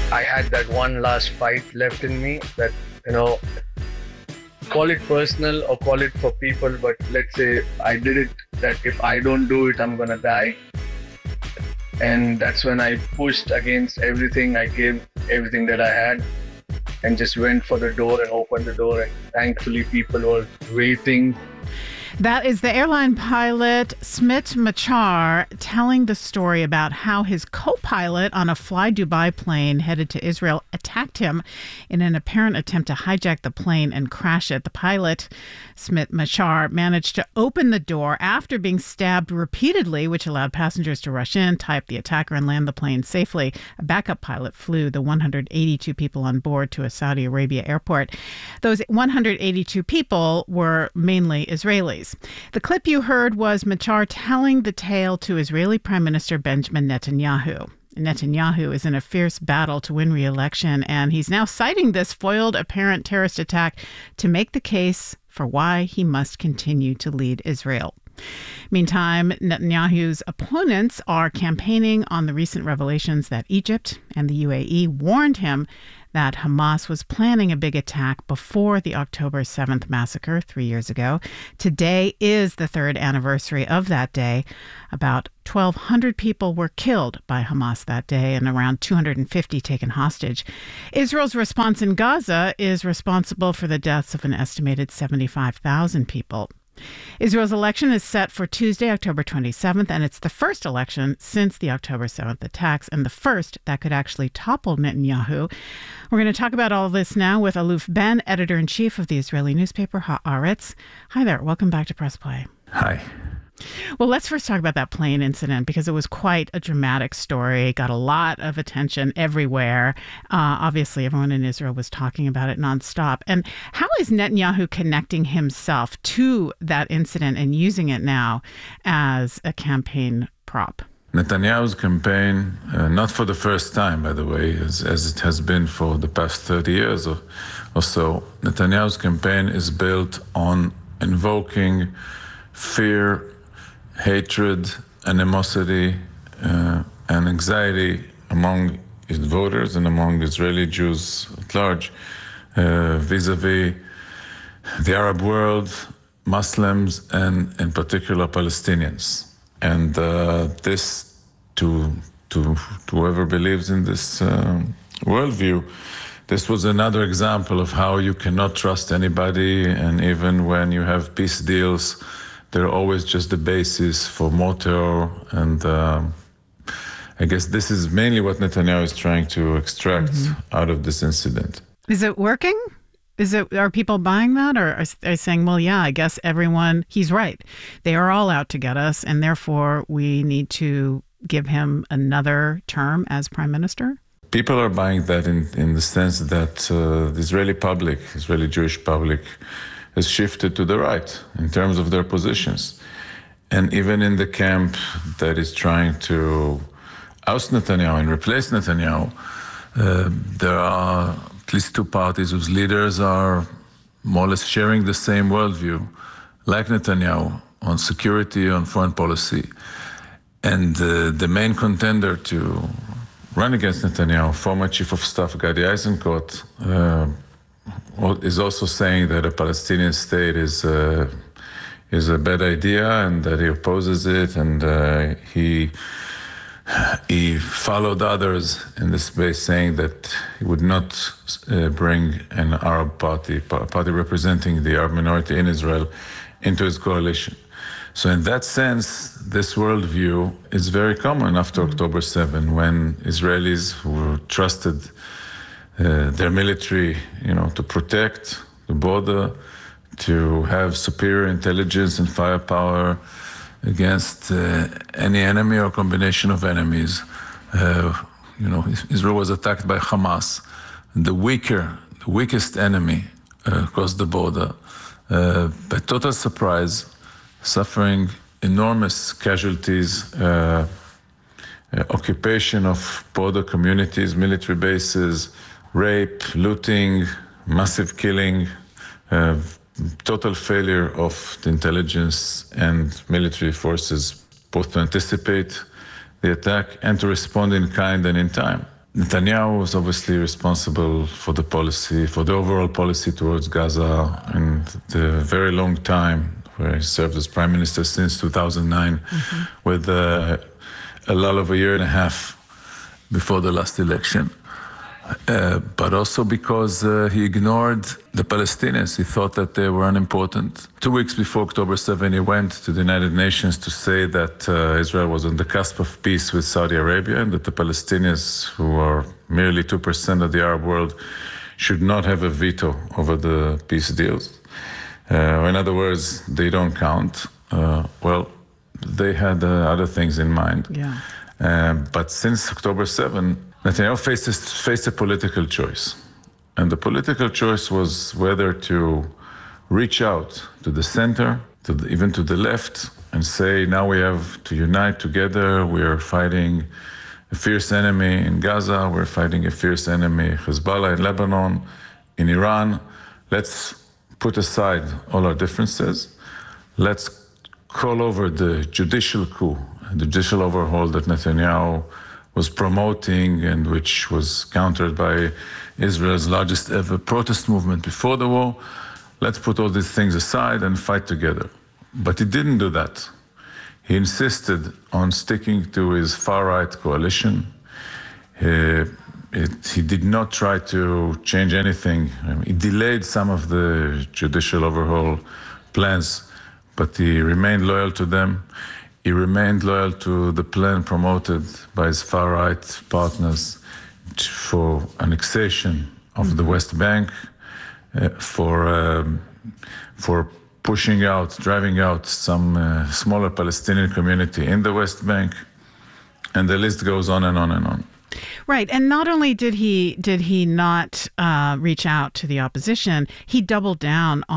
I had that one last fight left in me that, you know, call it personal or call it for people, but let's say I did it, that if I don't do it, I'm gonna die. And that's when I pushed against everything. I gave everything that I had and just went for the door and opened the door. And thankfully, people were waiting. That is the airline pilot Smit Machar telling the story about how his co-pilot on a Fly Dubai plane headed to Israel attacked him in an apparent attempt to hijack the plane and crash it. The pilot, Smit Machar, managed to open the door after being stabbed repeatedly, which allowed passengers to rush in, tie up the attacker, and land the plane safely. A backup pilot flew the 182 people on board to a Saudi Arabia airport. Those 182 people were mainly Israelis. The clip you heard was Machar telling the tale to Israeli Prime Minister Benjamin Netanyahu. Netanyahu is in a fierce battle to win re-election, and he's now citing this foiled apparent terrorist attack to make the case for why he must continue to lead Israel. Meantime, Netanyahu's opponents are campaigning on the recent revelations that Egypt and the UAE warned him that Hamas was planning a big attack before the October 7th massacre 3 years ago. Today is the third anniversary of that day. About 1,200 people were killed by Hamas that day and around 250 taken hostage. Israel's response in Gaza is responsible for the deaths of an estimated 75,000 people. Israel's election is set for Tuesday, October 27th, and it's the first election since the October 7th attacks, and the first that could actually topple Netanyahu. We're going to talk about all this now with Aluf Ben, editor-in-chief of the Israeli newspaper Haaretz. Hi there. Welcome back to Press Play. Hi. Well, let's first talk about that plane incident because it was quite a dramatic story. It got a lot of attention everywhere. Obviously, everyone in Israel was talking about it nonstop. And how is Netanyahu connecting himself to that incident and using it now as a campaign prop? Netanyahu's campaign, not for the first time, by the way, as it has been for the past 30 years or so, Netanyahu's campaign is built on invoking fear, hatred, animosity, and anxiety among his voters and among Israeli Jews at large, vis-a-vis the Arab world, Muslims, and in particular Palestinians. And this, to whoever believes in this worldview, this was another example of how you cannot trust anybody, and even when you have peace deals, they're always just the basis for more terror. And I guess this is mainly what Netanyahu is trying to extract out of this incident. Is it working? Are people buying that? Or are they saying, well, yeah, I guess he's right. They are all out to get us, and therefore we need to give him another term as prime minister? People are buying that in the sense that the Israeli Jewish public, has shifted to the right in terms of their positions. And even in the camp that is trying to oust Netanyahu and replace Netanyahu, there are at least two parties whose leaders are more or less sharing the same worldview, like Netanyahu, on security, on foreign policy. And the main contender to run against Netanyahu, former Chief of Staff Gadi Eisenkot, is also saying that a Palestinian state is a bad idea and that he opposes it, and he followed others in this space, saying that he would not bring an Arab party representing the Arab minority in Israel, into his coalition. So in that sense, this worldview is very common after October 7, when Israelis who trusted their military, to protect the border, to have superior intelligence and firepower against any enemy or combination of enemies. Israel was attacked by Hamas, the weakest enemy across the border, by total surprise, suffering enormous casualties, occupation of border communities, military bases, rape, looting, massive killing, total failure of the intelligence and military forces, both to anticipate the attack and to respond in kind and in time. Netanyahu was obviously responsible for the policy, for the overall policy towards Gaza, and the very long time, where he served as prime minister since 2009, with a lull of a year and a half before the last election. But also because he ignored the Palestinians. He thought that they were unimportant. 2 weeks before October 7, he went to the United Nations to say that Israel was on the cusp of peace with Saudi Arabia, and that the Palestinians, who are merely 2% of the Arab world, should not have a veto over the peace deals. In other words, they don't count. Well, they had other things in mind. Yeah. But since October 7, Netanyahu faced a political choice. And the political choice was whether to reach out to the center, even to the left, and say, now we have to unite together. We are fighting a fierce enemy in Gaza. We're fighting a fierce enemy, Hezbollah in Lebanon, in Iran. Let's put aside all our differences. Let's call over the judicial coup, the judicial overhaul that Netanyahu was promoting, and which was countered by Israel's largest ever protest movement before the war. Let's put all these things aside and fight together. But he didn't do that. He insisted on sticking to his far-right coalition. He did not try to change anything. He delayed some of the judicial overhaul plans, but he remained loyal to them. He remained loyal to the plan promoted by his far-right partners for annexation of the West Bank, for driving out some smaller Palestinian community in the West Bank, and the list goes on and on and on. Right. And not only did he not reach out to the opposition, he doubled down